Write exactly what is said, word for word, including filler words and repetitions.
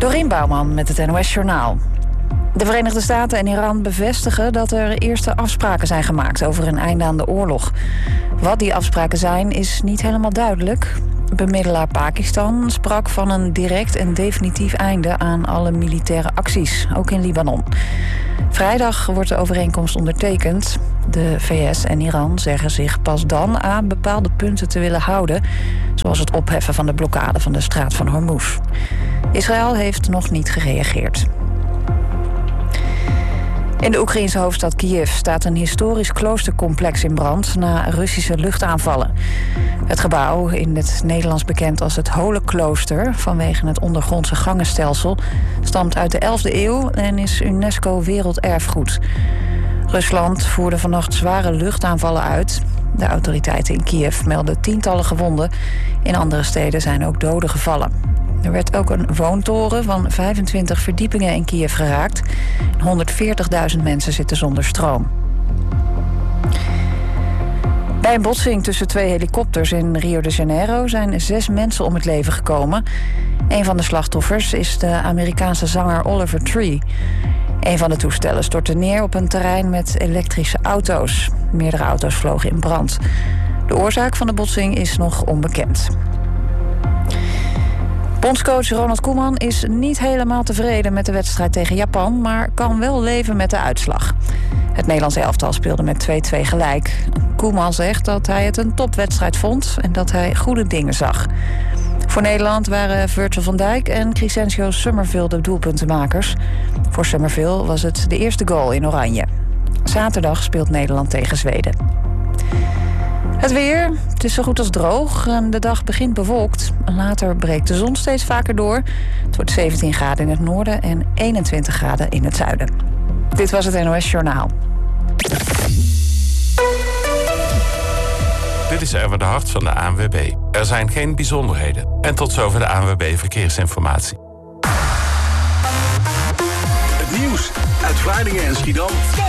Dorien Bouwman met het N O S Journaal. De Verenigde Staten en Iran bevestigen dat er eerste afspraken zijn gemaakt over een einde aan de oorlog. Wat die afspraken zijn, is niet helemaal duidelijk. Bemiddelaar Pakistan sprak van een direct en definitief einde aan alle militaire acties, ook in Libanon. Vrijdag wordt de overeenkomst ondertekend. De V S en Iran zeggen zich pas dan aan bepaalde punten te willen houden, zoals het opheffen van de blokkade van de straat van Hormuz. Israël heeft nog niet gereageerd. In de Oekraïense hoofdstad Kiev staat een historisch kloostercomplex in brand na Russische luchtaanvallen. Het gebouw, in het Nederlands bekend als het Holenklooster vanwege het ondergrondse gangenstelsel, stamt uit de elfde eeuw en is UNESCO Werelderfgoed. Rusland voerde vannacht zware luchtaanvallen uit. De autoriteiten in Kiev melden tientallen gewonden. In andere steden zijn ook doden gevallen. Er werd ook een woontoren van vijfentwintig verdiepingen in Kiev geraakt. honderdveertigduizend mensen zitten zonder stroom. Bij een botsing tussen twee helikopters in Rio de Janeiro zijn zes mensen om het leven gekomen. Een van de slachtoffers is de Amerikaanse zanger Oliver Tree. Een van de toestellen stortte neer op een terrein met elektrische auto's. Meerdere auto's vlogen in brand. De oorzaak van de botsing is nog onbekend. Bondscoach Ronald Koeman is niet helemaal tevreden met de wedstrijd tegen Japan, maar kan wel leven met de uitslag. Het Nederlandse elftal speelde met twee-twee gelijk. Koeman zegt dat hij het een topwedstrijd vond en dat hij goede dingen zag. Voor Nederland waren Virgil van Dijk en Crescencio Summerville de doelpuntenmakers. Voor Summerville was het de eerste goal in oranje. Zaterdag speelt Nederland tegen Zweden. Het weer, het is zo goed als droog en de dag begint bewolkt. Later breekt de zon steeds vaker door. Het wordt zeventien graden in het noorden en eenentwintig graden in het zuiden. Dit was het N O S Journaal. Dit is Erwin de Hart van de A N W B. Er zijn geen bijzonderheden. En tot zover de A N W B Verkeersinformatie. Het nieuws uit Vlaardingen en Schiedam.